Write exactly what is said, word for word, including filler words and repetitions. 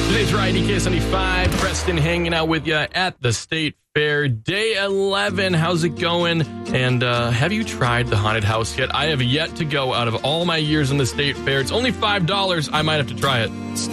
Today's Ride E K seventy-five. Preston hanging out with you at the State Fair. Day eleven. How's it going? And uh, have you tried the haunted house yet? I have yet to go out of all my years in the State Fair. It's only five dollars. I might have to try it.